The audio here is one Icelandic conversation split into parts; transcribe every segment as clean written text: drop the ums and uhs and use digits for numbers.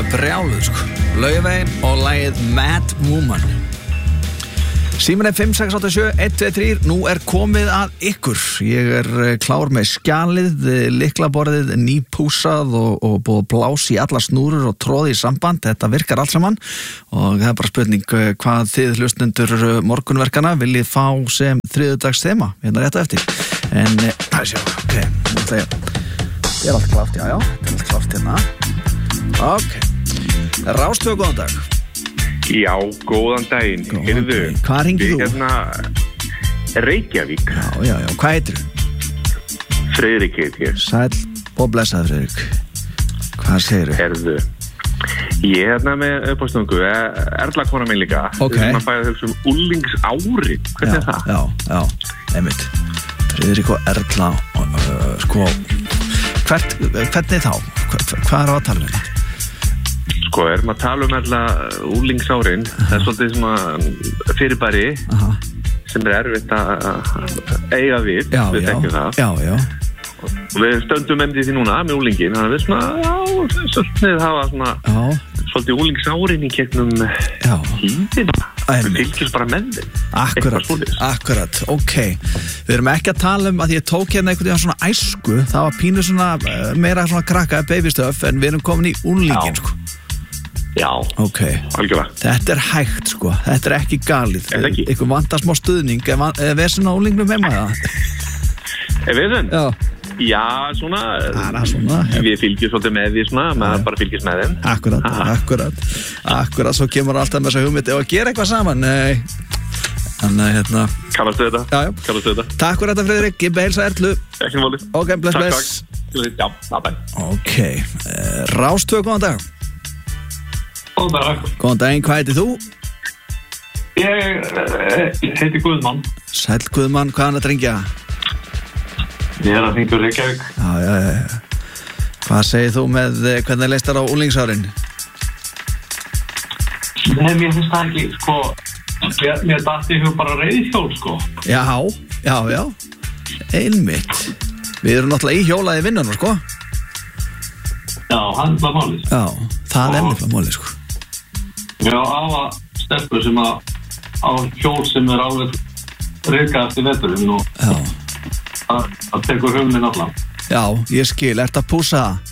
alveg brjáluð sko. Laufey og lagið Mad Woman. Síminn er 5687123. Nú er komið að ykkur. Ég klár með skjalið, lyklaborðið nýpúsað og búið blás í alla snúrur og tróði í samband. Þetta virkar allt saman og það er bara spurning hvað þið hlustendur morgunverkana viljið fá sem þriðjudags þema. Hérna rétt á eftir. En það sjá, ok, ég er allt klárt, já, þetta er allt klárt hérna. Ok, Rástvö, góðan dag. Já, góðan daginn. Heyrðu, hvað hringir þú? Hérna, Reykjavík. Já, hvað heitir þú? Friðrik heitir ég. Sæll og blessað, Friðrik. Hvað segirðu? Heyrðu, ég er hérna með uppástungu, Erla kona minn líka. Ok. Við erum að fæða þessum úlingsári. Hvernig er það? Já, einmitt. Friðrik og Erla, sko, hvernig þá? Hvað er á að tala um þetta? Sko, erum að tala um alltaf úlingsárin. Það er svolítið svona fyrirbæri sem er erfitt að eiga við. Við þekkjum það. Já. Við stöndum með því núna með úlingin. Þannig að við svona, svolítið hafa svona svolítið úlingsárin í gegnum tíðina. Við fylgjum bara með þeim. Akkurat, ok. Við erum ekki að tala um að ég tók hérna einhvern veginn svona æsku. Það var pínu svona meira svona krakka, babystöf, en við erum komin í úlingin, sko. Já, ok. Algjörlega. Þetta er hægt, sko. Þetta er ekki galið. Er það ekki? Ykkur vantar smá stuðning. Er vesen á úlingnum heima það? Er vesen? Já. Já, svona. Svona. Við fylgjum svolítið með því svona, maður bara fylgjast með þeim. Akkurat, svo kemur alltaf með þessa hugmynd og gera eitthvað saman. Nei. Þannig hérna. Kallastu þetta? Já. Kallastu þetta? Takk fyrir þetta, Friðrik. Ég beilsa Erlu. Ekki máli. Ok, bless. Já, bæ. Ok. Rástvö, góðan dag. Góðan daginn, hvað heitir þú? Ég heiti Guðmann. Sæll Guðmann, hvað er að drengja? Ég er að hringja úr Reykjavík. Já. Hvað segir þú með hvernig leist þar á úlingsárin? Nei, mér finnst það ekki, sko, mér dætti í hug bara reiðhjól, sko. Já, einmitt. Við erum náttúrulega í hjólaði vinnunum, sko. Já, hann var málið. Já, það er nefnilega málið, sko. Ég á stelpur sem á hjól sem er alveg ryðgað eftir veturinn og það tekur hugminn allan. Já, ég skil, ert að púsa það?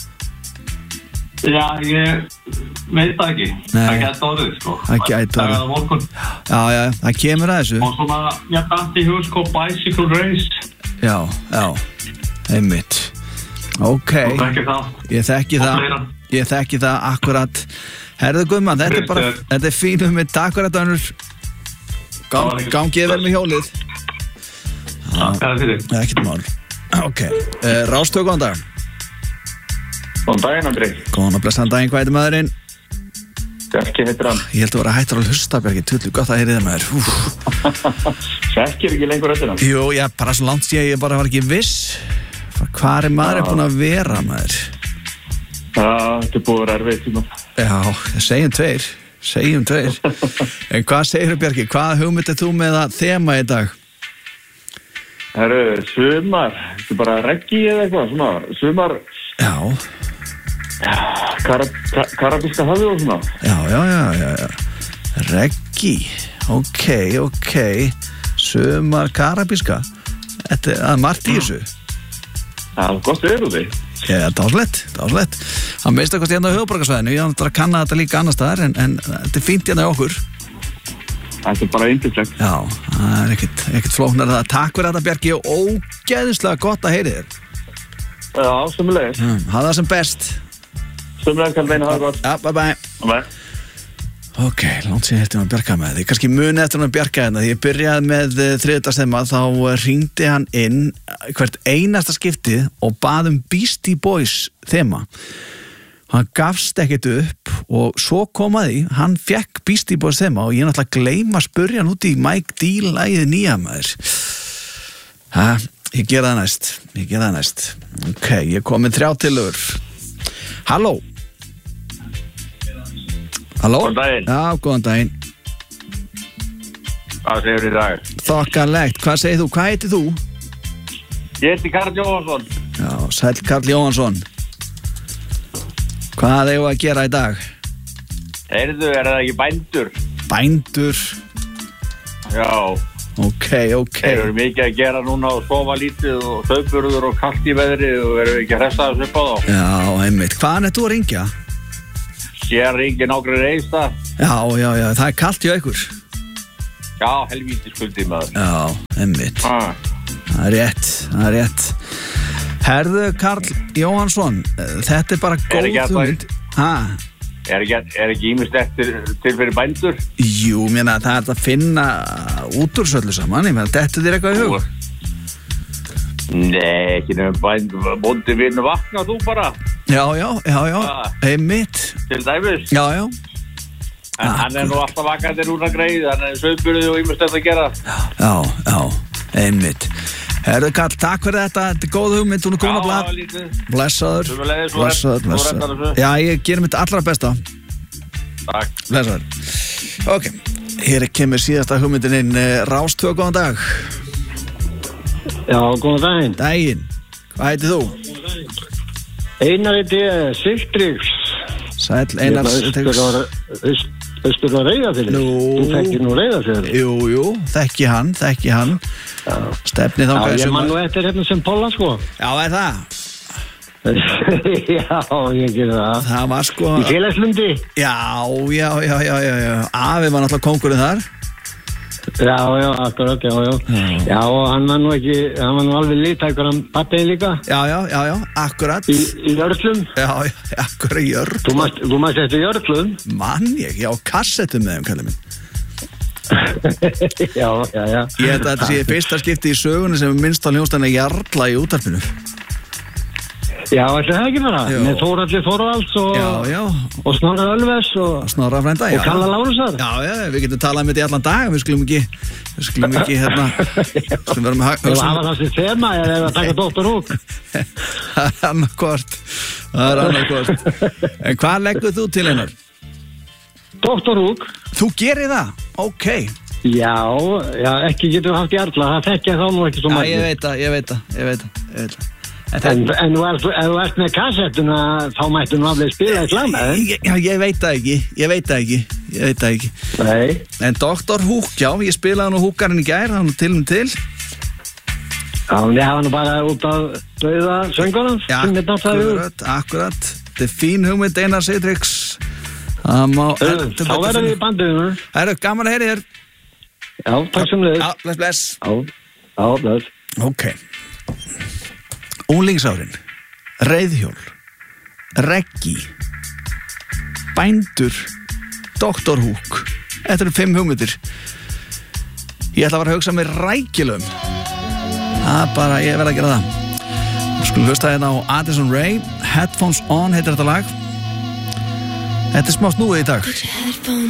Já, ég veit það ekki. Nei. Það gæti orðið, sko. Það gæti orðið. Það er morgun. Já, það kemur að þessu. Og svona, ég dætti í hug, sko, bicycle race. Já, einmitt. Ok. Og þekki það. Ég þekki það akkurat. Herðu Guðmann, þetta er fínum með takk fyrir þetta önnur. Gangið vel með hjólið. Það er fyrir. Ekkert mál. Ok, Rástvö, góðan dag. Góðan daginn, Andri. Góðan og blessaðan daginn, hvað heitir maðurinn? Bjarki heitir hann. Ég held að vera hættur að hlusta, Bjarki, tullu gott að heyri það maður. Bjarki er ekki lengur eftir hann. Jú, bara svo langt sé ég bara var ekki viss. Hvað er maður búin að vera, maður? Þetta er búið að vera erfið tíma. Já, segjum tveir. En hvað segir þú, Bjarki? Hvað hugmynd er þú með að þema í dag? Herru, sumar. Þetta er bara reggi eða eitthvað, svona. Sumar. Já. Karabíska hafið og svona. Já. Reggi. Ok. Sumar karabíska. Þetta er margt í þessu. Já, gott að eru þig. Já, dáslegt. Það meist eitthvað hérna á höfuðborgarsvæðinu. Ég ætla að kanna þetta líka annar staðar en þetta er fínt hérna í okkur. Þetta er bara yndislegt. Já, það er ekkert flóknar það. Takk fyrir þetta, Bjarki, og ógeðislega gott að heyri þér. Já, sömulegis. Hafa það sem best. Sömulegis, kann veina, hafa gott. Já, bye. Bye. Ok, langt sér eftir að Bjarka með því. Kannski muni eftir að Bjarka hérna. Því ég byrjaði með þriðjudagsþema, þá hringdi hann inn hvert einasta skiptið og bað Beastie Boys þema. Hann gafst ekkert upp og svo kom að því, hann fekk Beastie Boys þema og ég náttúrulega gleyma að spurja hann út í Mike D. lagið nýja maður. Ég gera það næst. Ok, ég kom með 3 tillögur. Halló? Góðan daginn. Já, góðan daginn. Hvað segir þið í dag? Þokkalegt, hvað segir þú? Hvað heitir þú? Ég heiti Karl Jóhansson. Já, sæll Karl Jóhansson. Hvað eigum við að gera í dag? Heyrðu, það ekki bændur? Bændur? Já. Ok. Þeir eru mikið að gera núna og sofa lítið og sauðburður og kalt í veðri og eru ekki að hressa þessu upp á þá. Já, einmitt. Hvaðan þú að ringja? Sér ringi nokkri Reistad. Já, það er kalt hjá ykkur. Já, helvíti skuldið maður. Já, einmitt. Það er rétt. Herðu Karl Jóhannsson, þetta er bara góð hugmynd. Er ekki ýmislegt til fyrir bændur? Jú, það er að finna út úr söllu saman. Dettur þér eitthvað í hug? Nei, ekki nefnum bóndi vinnu vakna þú bara. Já, einmitt. Til dæmis? Já. En hann er nú alltaf vakandi rúna greið, hann er sauðburði og ýmislegt að gera. Já, einmitt. Herðu Karl, takk fyrir þetta er góð hugmynd, hún er komin á blað. Blessaður. Já, ég gerum þetta allra besta. Takk. Blessaður. Ok, hér kemur síðasta hugmyndin inn. Rástvö, góðan dag. Já, góðan daginn. Hvað heitir þú? Einar heiti Sigtryggs. Sæll, Einar Sigtryggs. Austur á Reyðarfirði. Þú þekkir nú Reyðarfirði. Jú, þekki hann. Stefnið þangað. Já, ég man nú eftir hérna sem Pólla, sko. Já, er það? Já, ég ger það. Það var sko... Í Félagslundi. Já. Afi var náttúrulega kóngurinn þar. Já, akkurat, Já, og hann var nú alveg liðtækur, hann pappiðin líka. Já, akkurat. Í Jörglum. Já, akkurat í Jörglum. Þú mæst eftir Jörglum. Mann ég, kassettum með þeim, kallið minn. Já. Ég held að þetta sé fyrsta skipti í sögunni sem minnst á hljómsdæna Jarla í útvarpinu. Já, ætli það ekki bara. Með Þóralli Þórvalds og Snorra Ölves og Snorra frænda, og Kalla Lárusar. Já, við getum talað með þetta í allan dag. Við skulum ekki hérna. Skulum vera með Það var það sem þema er að taka Dr. Hook. Það er annarkvort. En hvað leggur þú til, Einar? Dr. Hook. Þú gerir það? Ok. Já, ekki getum við haft Jarla. Það þekki ég þá nú ekki svo margir. Já, ég veit það. En ef þú ert með kassettuna þá mættu nú alveg spila í klammaðin. Já, ég veit það ekki. Nei. En Dr. Hook, já, ég spilaði nú Hookarinn í gær, hann til. Já, það var nú bara út af dauða söngurinn. Já, akkurat. Þetta er fín hugmynd, Einar Sigtryggs. Þá verðum við í bandinu. Það er gaman að heyri þér. Já, takk sem leiðis. Já, bless. Já, bless. Ok. Unglingsárin, reiðhjól, reggi, bændur, Dr. Hook. Þetta eru 5 hugmyndir. Ég ætla að hugsa mér rækilegum. Ég verð að gera það. Skulum hlusta hérna á Addison Rae, Headphones On heitir þetta lag. Þetta er smá snúið í dag.